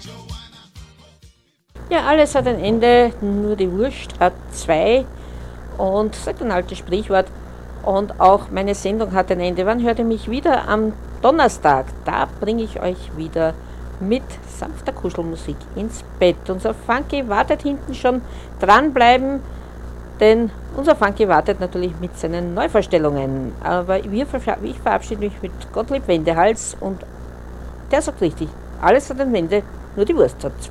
Ja, alles hat ein Ende, nur die Wurst hat zwei. Und sagt ein altes Sprichwort. Und auch meine Sendung hat ein Ende. Wann hört ihr mich wieder? Am Donnerstag. Da bringe ich euch wieder mit sanfter Kuschelmusik ins Bett. Unser Funky wartet hinten schon. Dranbleiben, denn unser Funky wartet natürlich mit seinen Neuvorstellungen. Aber ich verabschiede mich mit Gottlieb Wendehals und der sagt richtig, alles hat ein Ende, nur die Wurst hat zwei.